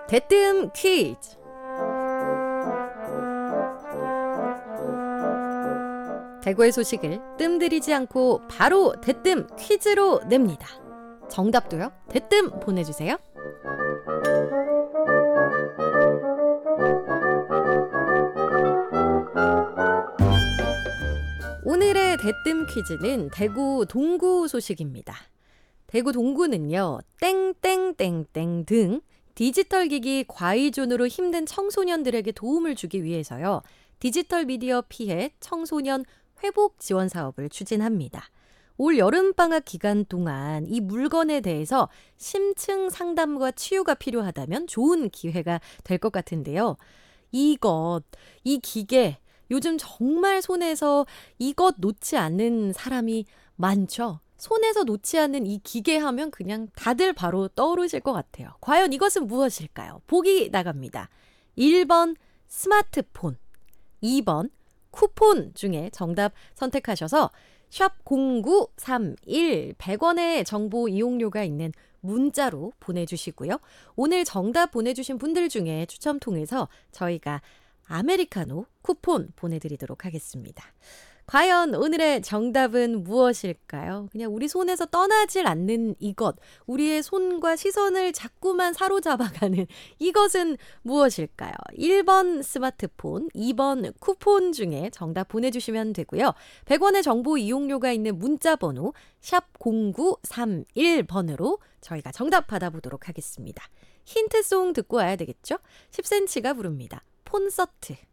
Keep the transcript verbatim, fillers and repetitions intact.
대뜸 퀴즈. 대구의 소식을 뜸들이지 않고 바로 대뜸 퀴즈로 냅니다. 정답도요, 대뜸 보내주세요. 오늘의 대뜸 퀴즈는 대구 동구 소식입니다. 대구 동구는요, 땡땡땡땡 등 디지털 기기 과의존으로 힘든 청소년들에게 도움을 주기 위해서요, 디지털 미디어 피해 청소년 회복 지원 사업을 추진합니다. 올 여름방학 기간 동안 이 물건에 대해서 심층 상담과 치유가 필요하다면 좋은 기회가 될 것 같은데요. 이것, 이 기계, 요즘 정말 손에서 이것 놓지 않는 사람이 많죠. 손에서 놓지 않는 이 기계 하면 그냥 다들 바로 떠오르실 것 같아요. 과연 이것은 무엇일까요? 보기 나갑니다. 일 번 스마트폰, 이 번 쿠폰 중에 정답 선택하셔서 샵 공구삼일 백 원의 정보 이용료가 있는 문자로 보내주시고요. 오늘 정답 보내주신 분들 중에 추첨 통해서 저희가 아메리카노 쿠폰 보내드리도록 하겠습니다. 과연 오늘의 정답은 무엇일까요? 그냥 우리 손에서 떠나질 않는 이것, 우리의 손과 시선을 자꾸만 사로잡아가는 이것은 무엇일까요? 일 번 스마트폰, 이 번 쿠폰 중에 정답 보내주시면 되고요. 백 원의 정보 이용료가 있는 문자 번호 샵 공구삼일 번으로 저희가 정답 받아보도록 하겠습니다. 힌트송 듣고 와야 되겠죠? 십 센티미터가 부릅니다. 콘서트.